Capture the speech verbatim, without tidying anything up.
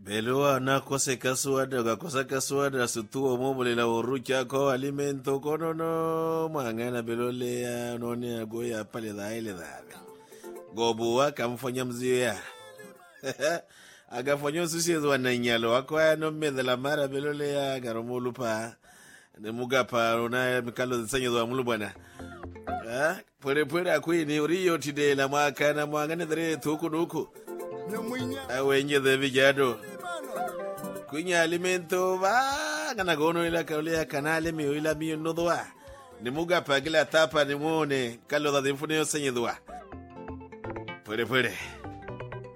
Belua na kose kasuada ga kosa kasuada sutuo momole la urucha ko alimento kono no mangana belole ya noni agoya pale da ile da gobuwa kamfanya mzia agafanya susi zo nanyalo akwa no medela mara belole ya garomulupa ne mugapa ona mikalo zenye zo amulu bwana ah pore pore akwini uriyo tide la mwaka na mwangane dre tuku duku awenye de vijado kunya alimento va kana gono ila kaulea kanale mi ila mi no doa ni muga pagila tapa ni muone kalo da dinfune yo senye doa pore pore